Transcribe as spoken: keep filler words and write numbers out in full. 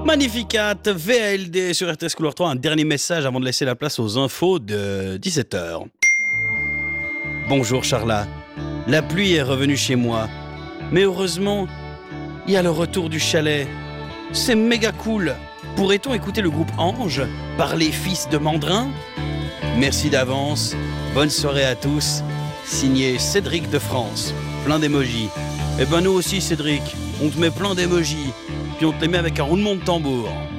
Magnificat, V A L D sur R T S Couleur trois. Un dernier message avant de laisser la place aux infos de dix-sept heures. Bonjour Charla, la pluie est revenue chez moi. Mais heureusement, il y a le retour du chalet. C'est méga cool. Pourrait-on écouter le groupe Ange par les fils de Mandrin? Merci d'avance. Bonne soirée à tous. Signé Cédric de France. Plein d'émojis. Eh ben nous aussi Cédric, on te met plein d'émojis. Puis on te les met avec un roulement de tambour.